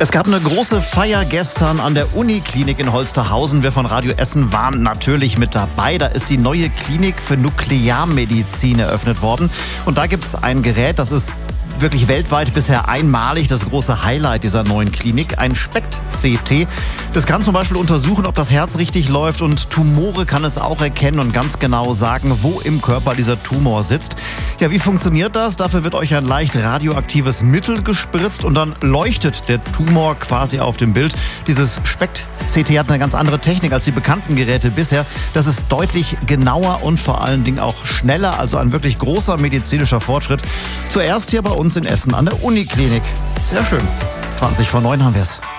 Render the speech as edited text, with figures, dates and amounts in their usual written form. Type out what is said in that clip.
Es gab eine große Feier gestern an der Uniklinik in Holsterhausen. Wir von Radio Essen waren natürlich mit dabei. Da ist die neue Klinik für Nuklearmedizin eröffnet worden. Und da gibt es ein Gerät, das ist wirklich weltweit bisher einmalig, das große Highlight dieser neuen Klinik, ein SPECT-CT. Das kann zum Beispiel untersuchen, ob das Herz richtig läuft, und Tumore kann es auch erkennen und ganz genau sagen, wo im Körper dieser Tumor sitzt. Ja, wie funktioniert das? Dafür wird euch ein leicht radioaktives Mittel gespritzt und dann leuchtet der Tumor quasi auf dem Bild. Dieses SPECT-CT hat eine ganz andere Technik als die bekannten Geräte bisher. Das ist deutlich genauer und vor allen Dingen auch schneller, also ein wirklich großer medizinischer Fortschritt. Zuerst hier bei uns in Essen an der Uniklinik. Sehr schön. 20 vor 9 haben wir es.